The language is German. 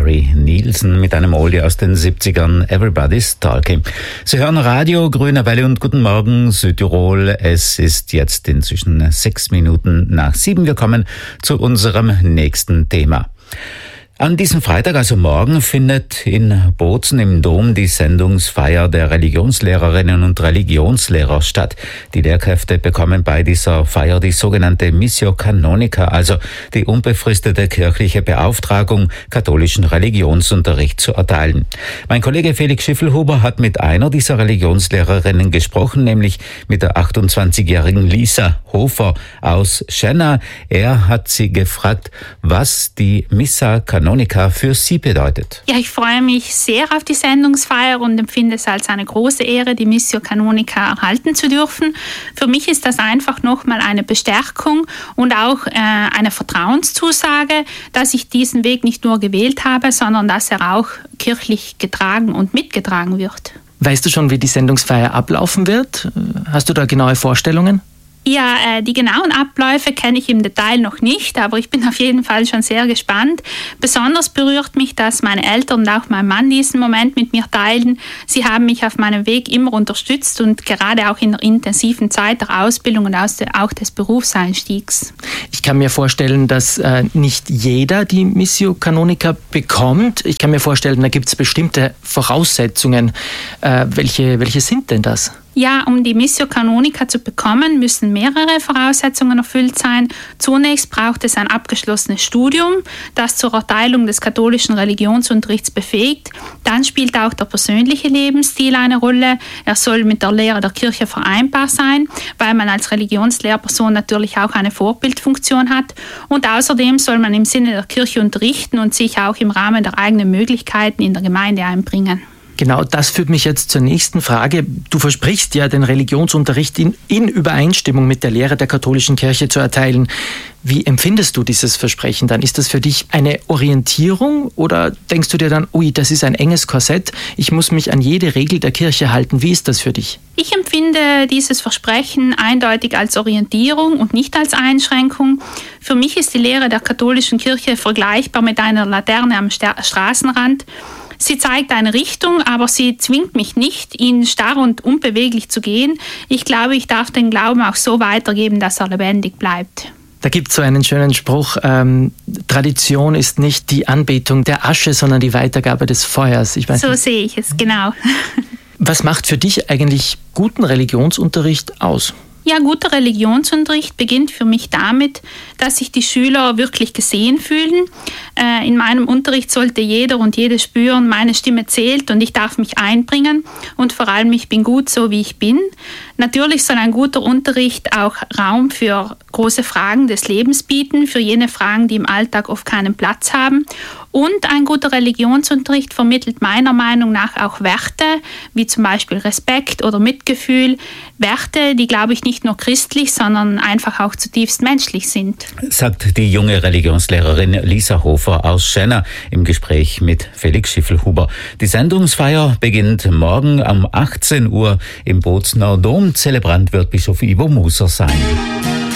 Harry Nilsson mit einem Oldie aus den 70ern, Everybody's Talking. Sie hören Radio Grüne Welle und guten Morgen Südtirol. Es ist jetzt inzwischen 6 Minuten nach 7. Wir kommen zu unserem nächsten Thema. An diesem Freitag, also morgen, findet in Bozen im Dom die Sendungsfeier der Religionslehrerinnen und Religionslehrer statt. Die Lehrkräfte bekommen bei dieser Feier die sogenannte Missio Canonica, also die unbefristete kirchliche Beauftragung, katholischen Religionsunterricht zu erteilen. Mein Kollege Felix Schiffelhuber hat mit einer dieser Religionslehrerinnen gesprochen, nämlich mit der 28-jährigen Lisa Hofer aus Schenna. Er hat sie gefragt, was die Missa Canonica für sie bedeutet. Ja, ich freue mich sehr auf die Sendungsfeier und empfinde es als eine große Ehre, die Missio Canonica erhalten zu dürfen. Für mich ist das einfach nochmal eine Bestärkung und auch eine Vertrauenszusage, dass ich diesen Weg nicht nur gewählt habe, sondern dass er auch kirchlich getragen und mitgetragen wird. Weißt du schon, wie die Sendungsfeier ablaufen wird? Hast du da genaue Vorstellungen? Ja, die genauen Abläufe kenne ich im Detail noch nicht, aber ich bin auf jeden Fall schon sehr gespannt. Besonders berührt mich, dass meine Eltern und auch mein Mann diesen Moment mit mir teilen. Sie haben mich auf meinem Weg immer unterstützt und gerade auch in der intensiven Zeit der Ausbildung und auch des Berufseinstiegs. Ich kann mir vorstellen, dass nicht jeder die Missio Canonica bekommt. Ich kann mir vorstellen, da gibt es bestimmte Voraussetzungen. Welche sind denn das? Ja, um die Missio Canonica zu bekommen, müssen mehrere Voraussetzungen erfüllt sein. Zunächst braucht es ein abgeschlossenes Studium, das zur Erteilung des katholischen Religionsunterrichts befähigt. Dann spielt auch der persönliche Lebensstil eine Rolle. Er soll mit der Lehre der Kirche vereinbar sein, weil man als Religionslehrperson natürlich auch eine Vorbildfunktion hat. Und außerdem soll man im Sinne der Kirche unterrichten und sich auch im Rahmen der eigenen Möglichkeiten in der Gemeinde einbringen. Genau, das führt mich jetzt zur nächsten Frage. Du versprichst ja, den Religionsunterricht in Übereinstimmung mit der Lehre der katholischen Kirche zu erteilen. Wie empfindest du dieses Versprechen dann? Ist das für dich eine Orientierung oder denkst du dir dann, ui, das ist ein enges Korsett, ich muss mich an jede Regel der Kirche halten? Wie ist das für dich? Ich empfinde dieses Versprechen eindeutig als Orientierung und nicht als Einschränkung. Für mich ist die Lehre der katholischen Kirche vergleichbar mit einer Laterne am Straßenrand. Sie zeigt eine Richtung, aber sie zwingt mich nicht, ihn starr und unbeweglich zu gehen. Ich glaube, ich darf den Glauben auch so weitergeben, dass er lebendig bleibt. Da gibt es so einen schönen Spruch, Tradition ist nicht die Anbetung der Asche, sondern die Weitergabe des Feuers. So sehe ich es, genau. Was macht für dich eigentlich guten Religionsunterricht aus? Ja, guter Religionsunterricht beginnt für mich damit, dass sich die Schüler wirklich gesehen fühlen. In meinem Unterricht sollte jeder und jede spüren, meine Stimme zählt und ich darf mich einbringen und vor allem, ich bin gut so, wie ich bin. Natürlich soll ein guter Unterricht auch Raum für große Fragen des Lebens bieten, für jene Fragen, die im Alltag oft keinen Platz haben. Und ein guter Religionsunterricht vermittelt meiner Meinung nach auch Werte, wie zum Beispiel Respekt oder Mitgefühl. Werte, die, glaube ich, nicht nur christlich, sondern einfach auch zutiefst menschlich sind. Sagt die junge Religionslehrerin Lisa Hofer aus Schenna im Gespräch mit Felix Schiffelhuber. Die Sendungsfeier beginnt morgen um 18 Uhr im Bozener Dom. Zelebrant wird Bischof Ivo Moser sein.